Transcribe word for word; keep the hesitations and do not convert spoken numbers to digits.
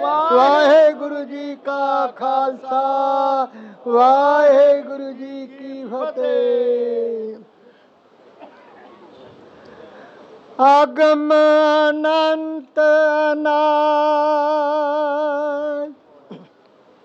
ਵਾਹਿਗੁਰੂ ਜੀ ਕਾ ਖਾਲਸਾ ਵਾਹਿਗੁਰੂ ਜੀ ਕੀ ਫਤਿਹ। ਆਗਮ ਅਨੰਤ ਅਨਾਦਿ